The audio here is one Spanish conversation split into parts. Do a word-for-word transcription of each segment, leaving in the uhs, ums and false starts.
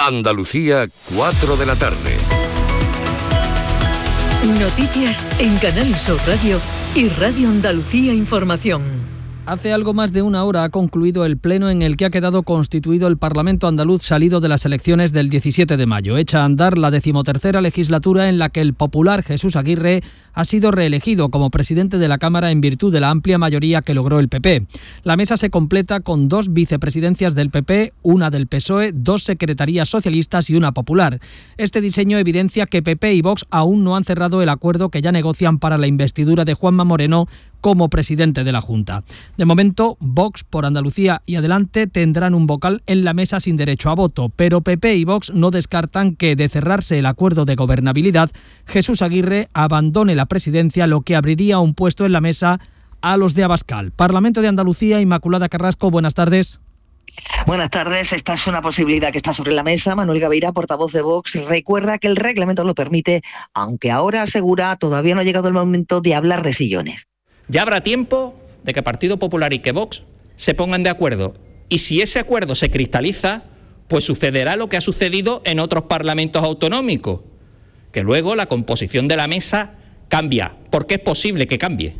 Andalucía, cuatro de la tarde. Noticias en Canal Sur Radio y Radio Andalucía Información. Hace algo más de una hora ha concluido el pleno en el que ha quedado constituido el Parlamento andaluz salido de las elecciones del diecisiete de mayo. Echa a andar la decimotercera legislatura en la que el popular Jesús Aguirre ha sido reelegido como presidente de la Cámara en virtud de la amplia mayoría que logró el P P. La mesa se completa con dos vicepresidencias del P P, una del P S O E, dos secretarías socialistas y una popular. Este diseño evidencia que P P y Vox aún no han cerrado el acuerdo que ya negocian para la investidura de Juanma Moreno como presidente de la Junta. De momento, Vox, por Andalucía y Adelante tendrán un vocal en la mesa sin derecho a voto, pero P P y Vox no descartan que, de cerrarse el acuerdo de gobernabilidad, Jesús Aguirre abandone la presidencia, lo que abriría un puesto en la mesa a los de Abascal. Parlamento de Andalucía, Inmaculada Carrasco, buenas tardes. Buenas tardes, esta es una posibilidad que está sobre la mesa. Manuel Gabeira, portavoz de Vox, recuerda que el reglamento lo permite, aunque ahora asegura todavía no ha llegado el momento de hablar de sillones. Ya habrá tiempo de que Partido Popular y que Vox se pongan de acuerdo. Y si ese acuerdo se cristaliza, pues sucederá lo que ha sucedido en otros parlamentos autonómicos, que luego la composición de la mesa cambia, porque es posible que cambie.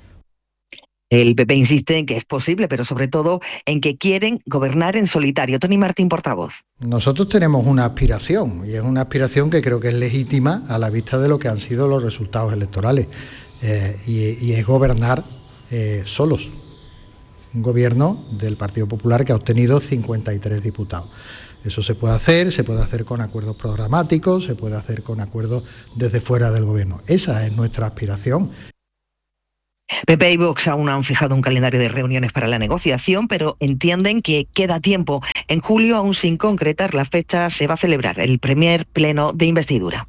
El P P insiste en que es posible, pero sobre todo en que quieren gobernar en solitario. Tony Martín, portavoz. Nosotros tenemos una aspiración, y es una aspiración que creo que es legítima a la vista de lo que han sido los resultados electorales. Eh, y, y es gobernar eh, solos. Un gobierno del Partido Popular que ha obtenido cincuenta y tres diputados. Eso se puede hacer, se puede hacer con acuerdos programáticos, se puede hacer con acuerdos desde fuera del gobierno. Esa es nuestra aspiración. P P y Vox aún no han fijado un calendario de reuniones para la negociación, pero entienden que queda tiempo. En julio, aún sin concretar la fecha, se va a celebrar el primer pleno de investidura.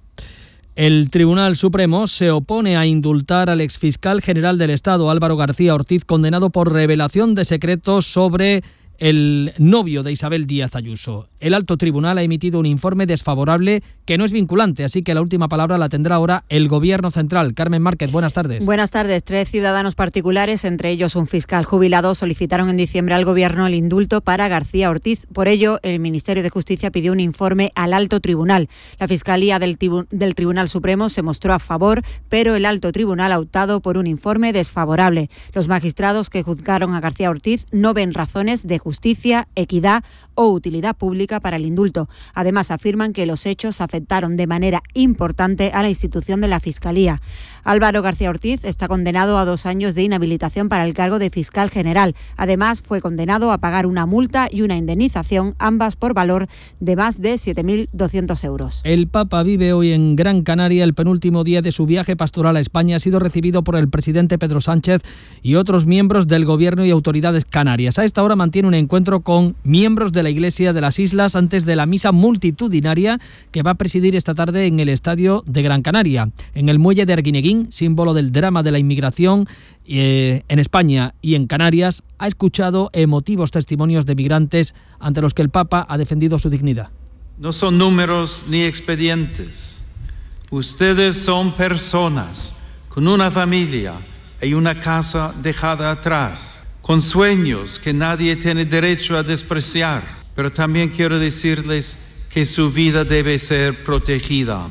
El Tribunal Supremo se opone a indultar al exfiscal general del Estado, Álvaro García Ortiz, condenado por revelación de secretos sobre el novio de Isabel Díaz Ayuso. El alto tribunal ha emitido un informe desfavorable que no es vinculante, así que la última palabra la tendrá ahora el Gobierno central. Carmen Márquez, buenas tardes. Buenas tardes. Tres ciudadanos particulares, entre ellos un fiscal jubilado, solicitaron en diciembre al Gobierno el indulto para García Ortiz. Por ello, el Ministerio de Justicia pidió un informe al alto tribunal. La Fiscalía del, tibu- del Tribunal Supremo se mostró a favor, pero el alto tribunal ha optado por un informe desfavorable. Los magistrados que juzgaron a García Ortiz no ven razones de justicia, equidad o utilidad pública para el indulto. Además, afirman que los hechos afectaron de manera importante a la institución de la Fiscalía. Álvaro García Ortiz está condenado a dos años de inhabilitación para el cargo de fiscal general. Además, fue condenado a pagar una multa y una indemnización, ambas por valor de más de siete mil doscientos euros. El Papa vive hoy en Gran Canaria. El penúltimo día de su viaje pastoral a España ha sido recibido por el presidente Pedro Sánchez y otros miembros del Gobierno y autoridades canarias. A esta hora mantiene un encuentro con miembros de la Iglesia de las Islas antes de la misa multitudinaria que va a presidir esta tarde en el Estadio de Gran Canaria. En el muelle de Arguineguín, símbolo del drama de la inmigración eh, en España y en Canarias, ha escuchado emotivos testimonios de migrantes ante los que el Papa ha defendido su dignidad. No son números ni expedientes. Ustedes son personas con una familia y una casa dejada atrás, con sueños que nadie tiene derecho a despreciar, pero también quiero decirles que su vida debe ser protegida.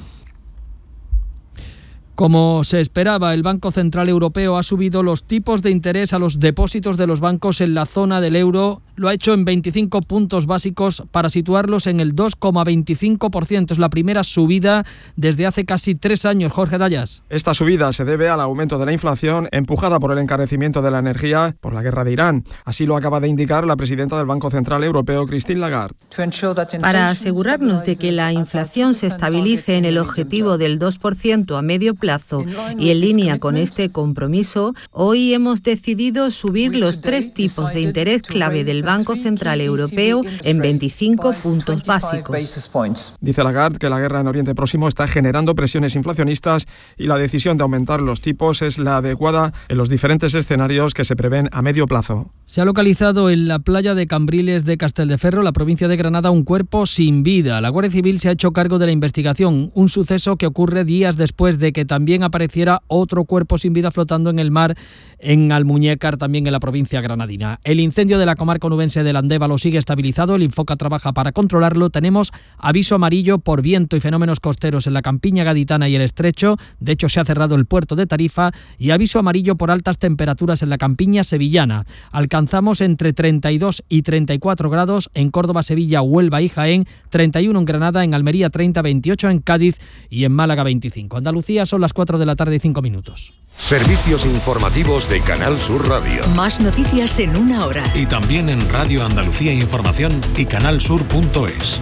Como se esperaba, el Banco Central Europeo ha subido los tipos de interés a los depósitos de los bancos en la zona del euro. Lo ha hecho en veinticinco puntos básicos para situarlos en el dos coma veinticinco por ciento. Es la primera subida desde hace casi tres años. Jorge Dayas. Esta subida se debe al aumento de la inflación empujada por el encarecimiento de la energía por la guerra de Irán. Así lo acaba de indicar la presidenta del Banco Central Europeo, Christine Lagarde. Para asegurarnos de que la inflación se estabilice en el objetivo del dos por ciento a medio plazo y en línea con este compromiso, hoy hemos decidido subir los tres tipos de interés clave del Banco Central Europeo en veinticinco puntos básicos. Dice Lagarde que la guerra en Oriente Próximo está generando presiones inflacionistas y la decisión de aumentar los tipos es la adecuada en los diferentes escenarios que se prevén a medio plazo. Se ha localizado en la playa de Cambriles de Castelldefels, la provincia de Granada, un cuerpo sin vida. La Guardia Civil se ha hecho cargo de la investigación, un suceso que ocurre días después de que también apareciera otro cuerpo sin vida flotando en el mar en Almuñécar, también en la provincia granadina. El incendio de la comarca onubense del Andévalo sigue estabilizado, el Infoca trabaja para controlarlo. Tenemos aviso amarillo por viento y fenómenos costeros en la Campiña Gaditana y el Estrecho, de hecho se ha cerrado el puerto de Tarifa, y aviso amarillo por altas temperaturas en la Campiña sevillana. Alcanzamos entre treinta y dos y treinta y cuatro grados en Córdoba, Sevilla, Huelva y Jaén, treinta y uno en Granada, en Almería treinta, veintiocho en Cádiz y en Málaga veinticinco. Andalucía, son las cuatro de la tarde y cinco minutos. Servicios informativos de Canal Sur Radio. Más noticias en una hora. Y también en Radio Andalucía Información y canalsur punto es.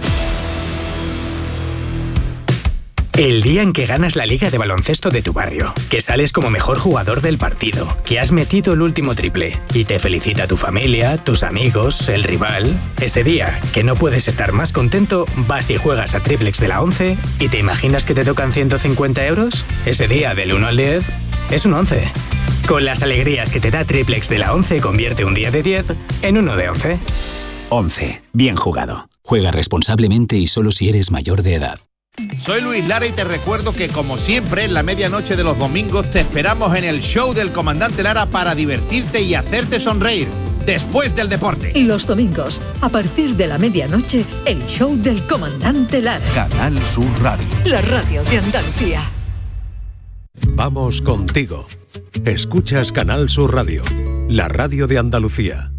El día en que ganas la liga de baloncesto de tu barrio, que sales como mejor jugador del partido, que has metido el último triple y te felicita tu familia, tus amigos, el rival. Ese día, que no puedes estar más contento, vas y juegas a Triplex de la once y te imaginas que te tocan ciento cincuenta euros. Ese día, del uno al diez, es un once. Con las alegrías que te da Triplex de la once, convierte un día de diez en uno de once. once. Bien jugado. Juega responsablemente y solo si eres mayor de edad. Soy Luis Lara y te recuerdo que, como siempre, en la medianoche de los domingos te esperamos en el show del Comandante Lara para divertirte y hacerte sonreír después del deporte. Y los domingos, a partir de la medianoche, el show del Comandante Lara. Canal Sur Radio. La radio de Andalucía. Vamos contigo. Escuchas Canal Sur Radio, la radio de Andalucía.